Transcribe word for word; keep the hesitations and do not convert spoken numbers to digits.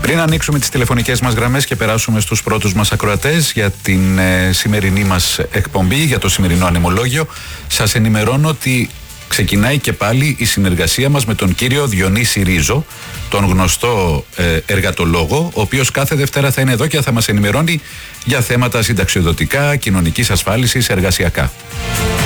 Πριν ανοίξουμε τις τηλεφωνικές μας γραμμές και περάσουμε στους πρώτους μας ακροατές για την ε, σημερινή μας εκπομπή, για το σημερινό ανεμολόγιο, σας ενημερώνω ότι ξεκινάει και πάλι η συνεργασία μας με τον κύριο Διονύση Ρίζο, τον γνωστό ε, εργατολόγο, ο οποίος κάθε Δευτέρα θα είναι εδώ και θα μας ενημερώνει για θέματα συνταξιοδοτικά, κοινωνικής ασφάλισης, εργασιακά.